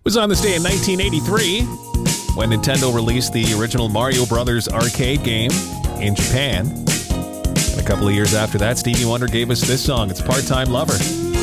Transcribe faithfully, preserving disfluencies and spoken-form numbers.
was on this day in nineteen eighty-three when Nintendo released the original Mario Brothers arcade game in Japan. And a couple of years after that, Stevie Wonder gave us this song. It's Part-Time Lover.